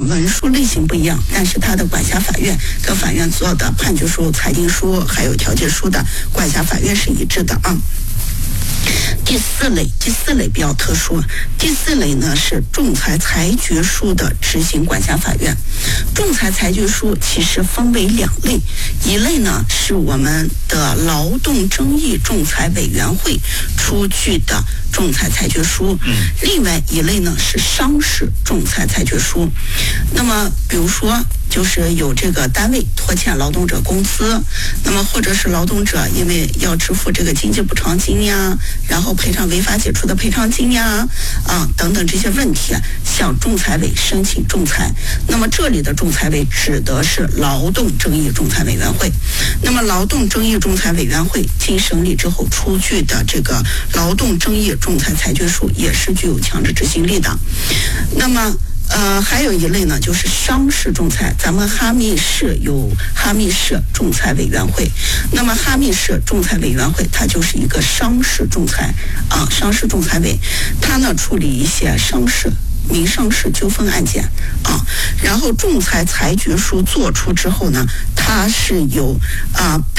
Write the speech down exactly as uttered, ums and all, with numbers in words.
文书类型不一样，但是它的管辖法院跟法院做的判决书、裁定书还有调解书的管辖法院是一致的啊。第四类，第四类比较特殊。第四类呢是仲裁裁决书的执行管辖法院。仲裁裁决书其实分为两类，一类呢是我们的劳动争议仲裁委员会出具的仲裁裁决书，另外一类呢是商事仲裁裁决书。那么比如说就是有这个单位拖欠劳动者工资，那么或者是劳动者因为要支付这个经济补偿金呀，然后赔偿违法解除的赔偿金呀，啊等等这些问题，向仲裁委申请仲裁。那么这里的仲裁委指的是劳动争议仲裁委员会。那么劳动争议仲裁委员会经审理之后出具的这个劳动争议仲裁裁决书也是具有强制执行力的。那么呃，还有一类呢，就是商事仲裁。咱们哈密市有哈密市仲裁委员会，那么哈密市仲裁委员会它就是一个商事仲裁啊，商事仲裁委，它呢处理一些商事、民商事纠纷案件啊。然后仲裁裁决书做出之后呢，它是由啊。